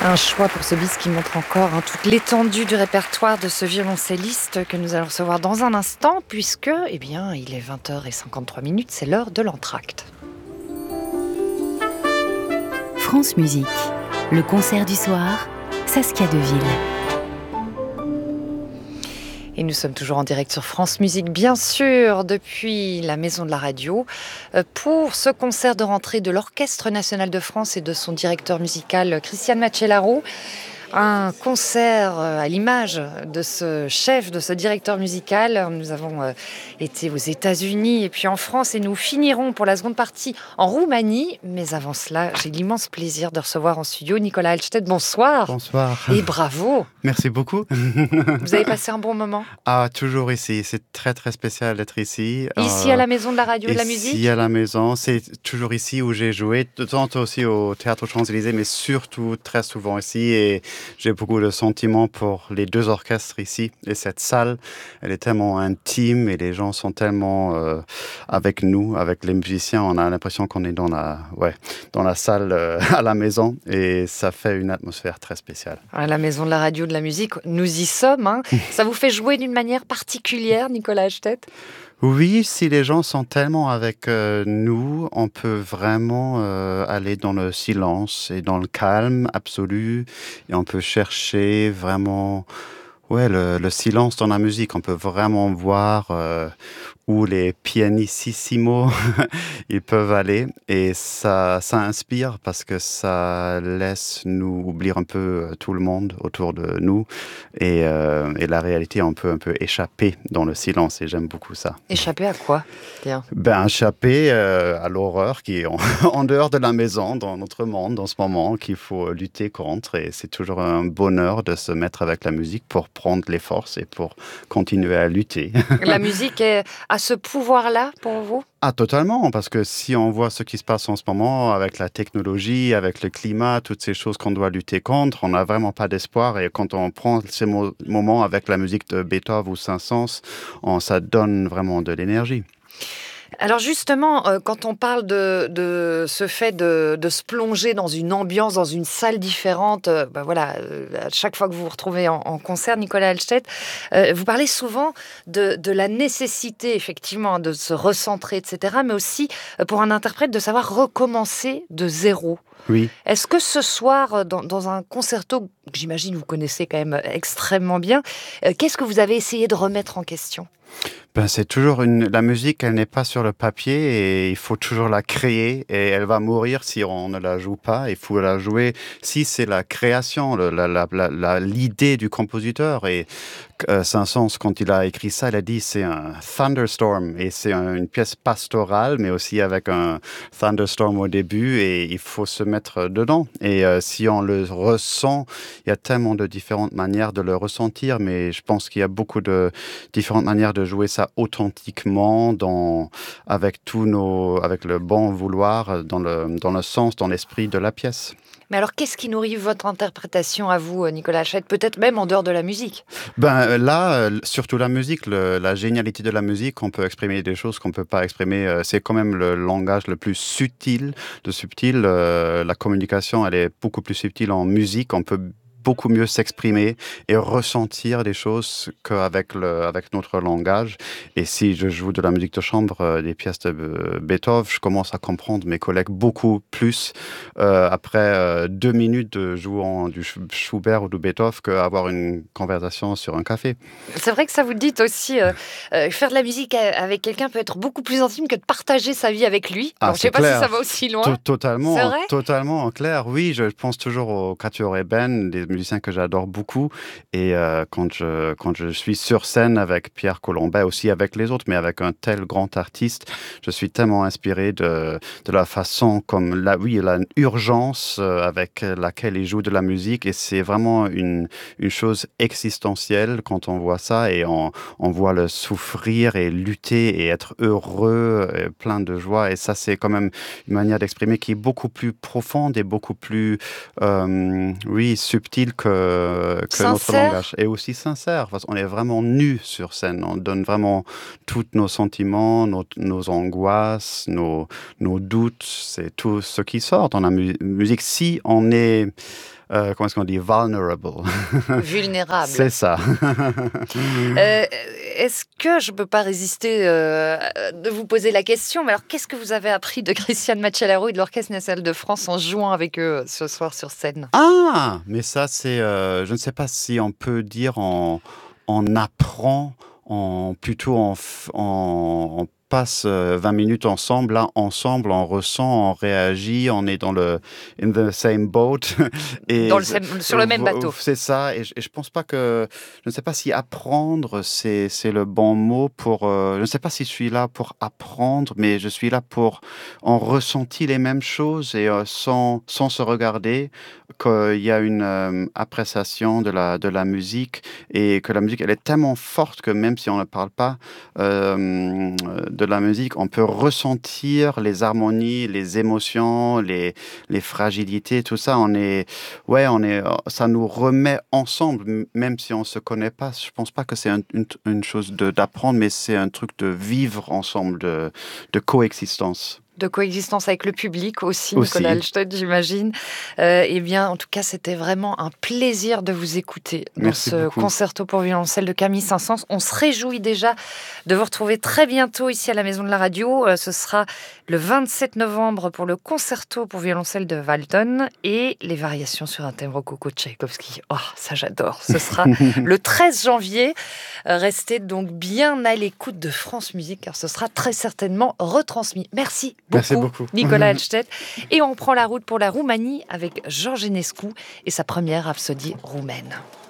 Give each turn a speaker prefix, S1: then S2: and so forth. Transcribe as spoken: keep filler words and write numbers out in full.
S1: Un choix pour ce bis qui montre encore hein, toute l'étendue du répertoire de ce violoncelliste que nous allons recevoir dans un instant, puisque, eh bien, il est vingt heures cinquante-trois minutes, c'est l'heure de l'entracte.
S2: France Musique, le concert du soir, Saskia Deville.
S1: Et nous sommes toujours en direct sur France Musique, bien sûr, depuis la Maison de la Radio, pour ce concert de rentrée de l'Orchestre National de France et de son directeur musical, Christian Macellaro. Un concert à l'image de ce chef, de ce directeur musical. Nous avons été aux États-Unis et puis en France et nous finirons pour la seconde partie en Roumanie. Mais avant cela, j'ai l'immense plaisir de recevoir en studio Nicolas Halstead. Bonsoir.
S3: Bonsoir.
S1: Et bravo.
S3: Merci beaucoup.
S1: Vous avez passé un bon moment?
S3: Ah, toujours ici. C'est très très spécial d'être ici.
S1: Ici euh, à la Maison de la Radio et de la Musique?
S3: Ici à la Maison. C'est toujours ici où j'ai joué. De temps en temps aussi au Théâtre aux Champs-Élysées, mais surtout très souvent ici. Et j'ai beaucoup de sentiments pour les deux orchestres ici. Et cette salle, elle est tellement intime et les gens sont tellement euh, avec nous, avec les musiciens. On a l'impression qu'on est dans la, ouais, dans la salle euh, à la maison et ça fait une atmosphère très spéciale.
S1: À la Maison de la Radio de la Musique, nous y sommes. Hein. Ça vous fait jouer d'une manière particulière, Nicolas Halstead?
S3: Oui, si les gens sont tellement avec euh, nous, on peut vraiment euh, aller dans le silence et dans le calme absolu. Et on peut chercher vraiment ouais, le, le silence dans la musique. On peut vraiment voir euh, où les pianissimo ils peuvent aller. Et ça, ça inspire parce que ça laisse nous oublier un peu tout le monde autour de nous. Et, euh, et la réalité, on peut un peu échapper dans le silence. Et j'aime beaucoup ça.
S1: Échapper à quoi? Bien.
S3: Ben, échapper euh, à l'horreur qui est en, en dehors de la maison, dans notre monde en ce moment, qu'il faut lutter contre. Et c'est toujours un bonheur de se mettre avec la musique pour prendre les forces et pour continuer à lutter.
S1: La musique est, a ce pouvoir-là pour vous?
S3: Ah, totalement, parce que si on voit ce qui se passe en ce moment avec la technologie, avec le climat, toutes ces choses qu'on doit lutter contre, on n'a vraiment pas d'espoir. Et quand on prend ces mo- moments avec la musique de Beethoven ou Saint-Saëns, on, ça donne vraiment de l'énergie.
S1: Alors justement, euh, quand on parle de, de ce fait de, de se plonger dans une ambiance, dans une salle différente, euh, ben voilà, euh, à chaque fois que vous vous retrouvez en, en concert, Nicolas Halstead, euh, vous parlez souvent de, de la nécessité, effectivement, de se recentrer, et cetera, mais aussi euh, pour un interprète de savoir recommencer de zéro.
S3: Oui.
S1: Est-ce que ce soir, dans, dans un concerto que j'imagine vous connaissez quand même extrêmement bien, euh, qu'est-ce que vous avez essayé de remettre en question ?
S3: Ben, c'est toujours une... La musique, elle n'est pas sur le papier et il faut toujours la créer et elle va mourir si on ne la joue pas. Il faut la jouer si c'est la création, le, la, la, la, la, l'idée du compositeur. Et euh, Saint-Saëns, quand il a écrit ça, il a dit c'est un thunderstorm et c'est un, une pièce pastorale, mais aussi avec un thunderstorm au début et il faut se mettre dedans. Et euh, si on le ressent, il y a tellement de différentes manières de le ressentir, mais je pense qu'il y a beaucoup de différentes manières de jouer ça authentiquement, dans, avec tous nos, avec le bon vouloir, dans le, dans le sens, dans l'esprit de la pièce.
S1: Mais alors, qu'est-ce qui nourrit votre interprétation à vous, Nicolas Halstead, peut-être même en dehors de la musique?
S3: Ben là, surtout la musique, le, la génialité de la musique, on peut exprimer des choses qu'on ne peut pas exprimer. C'est quand même le langage le plus subtil de subtil. Euh, la communication, elle est beaucoup plus subtile en musique. On peut beaucoup mieux s'exprimer et ressentir des choses qu'avec le, avec notre langage. Et si je joue de la musique de chambre, euh, des pièces de euh, Beethoven, je commence à comprendre mes collègues beaucoup plus euh, après euh, deux minutes de jouant du Schubert ou du Beethoven qu'avoir une conversation sur un café.
S1: C'est vrai que ça, vous le dites aussi, euh, euh, faire de la musique avec quelqu'un peut être beaucoup plus intime que de partager sa vie avec lui.
S3: Ah,
S1: bon, je ne sais pas
S3: clair.
S1: si ça va aussi loin.
S3: T- totalement,
S1: c'est vrai
S3: totalement, en clair. Oui, je pense toujours au Quatuor Eben, des musiciens que j'adore beaucoup. Et euh, quand, je, quand je suis sur scène avec Pierre Colombet, aussi avec les autres, mais avec un tel grand artiste, je suis tellement inspiré de, de la façon comme, la, oui, la urgence avec laquelle il joue de la musique. Et c'est vraiment une, une chose existentielle quand on voit ça et on, on voit le souffrir et lutter et être heureux, et plein de joie. Et ça, c'est quand même une manière d'exprimer qui est beaucoup plus profonde et beaucoup plus, euh, oui, subtile que que notre langage, et aussi sincère, parce qu'on est vraiment nu sur scène, on donne vraiment tous nos sentiments, nos, nos angoisses, nos, nos doutes, c'est tout ce qui sort dans la mu- musique. Si on est euh, comment est-ce qu'on dit, vulnerable.
S1: Vulnérable.
S3: C'est ça.
S1: euh, est-ce que je ne peux pas résister euh, de vous poser la question, mais alors qu'est-ce que vous avez appris de Cristian Macellaro et de l'Orchestre national de France en jouant avec eux ce soir sur scène?
S3: Ah, mais ça c'est, euh, je ne sais pas si on peut dire on, on apprend, on, plutôt on, on, on passe vingt minutes ensemble, là, ensemble, on ressent, on réagit, on est dans le in the same boat.
S1: Et dans le, sur le même bateau.
S3: C'est ça, et je, et je pense pas que, je ne sais pas si apprendre, c'est, c'est le bon mot pour, euh, je ne sais pas si je suis là pour apprendre, mais je suis là pour, on ressentit les mêmes choses et euh, sans, sans se regarder, qu'il y a une euh, appréciation de la, de la musique et que la musique, elle est tellement forte que même si on ne parle pas euh, de la musique, on peut ressentir les harmonies, les émotions, les, les fragilités, tout ça. On est, ouais, on est, ça nous remet ensemble, même si on se connaît pas. Je pense pas que c'est un, une, une chose de, d'apprendre, mais c'est un truc de vivre ensemble, de, de coexistence.
S1: De coexistence avec le public aussi, aussi. Nicolas Halstead, j'imagine. Euh, eh bien, en tout cas, c'était vraiment un plaisir de vous écouter dans
S3: Merci
S1: ce
S3: beaucoup.
S1: concerto pour violoncelle de Camille Saint-Saëns. On se réjouit déjà de vous retrouver très bientôt ici à la Maison de la Radio. Euh, ce sera le vingt-sept novembre pour le concerto pour violoncelle de Walton et les variations sur un thème rococo de Tchaïkovski. Oh, ça j'adore. Ce sera le treize janvier. Euh, restez donc bien à l'écoute de France Musique car ce sera très certainement retransmis. Merci. Beaucoup,
S3: Merci beaucoup.
S1: Nicolas Halstead. Et on prend la route pour la Roumanie avec Georges Enescu et sa première rhapsodie roumaine.